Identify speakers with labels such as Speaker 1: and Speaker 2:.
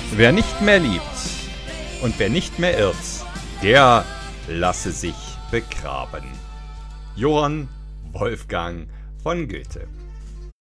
Speaker 1: Wer nicht mehr liebt und wer nicht mehr irrt, der lasse sich begraben. Johann Wolfgang von Goethe.